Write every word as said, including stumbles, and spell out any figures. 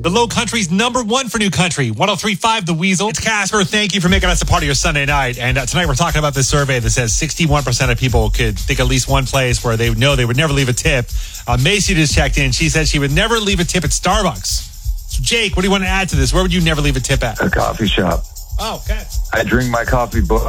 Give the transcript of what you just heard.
The Low Country's number one for new country. one oh three point five The Weasel. It's Casper. Thank you for making us a part of your Sunday night. And uh, tonight we're talking about this survey that says sixty-one percent of people could think at least one place where they would know they would never leave a tip. Uh, Macy just checked in. She said she would never leave a tip at Starbucks. So Jake, what do you want to add to this? Where would you never leave a tip at? A coffee shop. Oh, okay. I drink my coffee, but